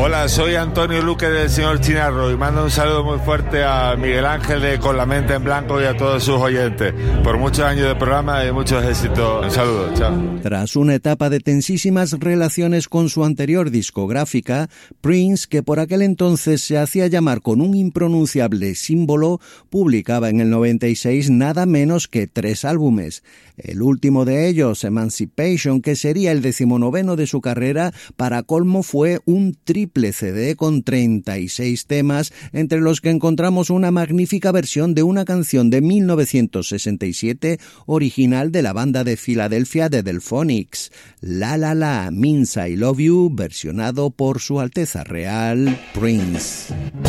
Hola, soy Antonio Luque del Señor Chinarro y mando un saludo muy fuerte a Miguel Ángel de Con la Mente en Blanco y a todos sus oyentes. Por muchos años de programa y muchos éxitos. Un saludo, chao. Tras una etapa de tensísimas relaciones con su anterior discográfica, Prince, que por aquel entonces se hacía llamar con un impronunciable símbolo, publicaba en el 96 nada menos que 3 álbumes. El último de ellos, Emancipation, que sería el 19º de su carrera, para colmo fue un triple CD con 36 temas, entre los que encontramos una magnífica versión de una canción de 1967 original de la banda de Filadelfia de Delphonics, La La La Means I Love You, versionado por Su Alteza Real Prince.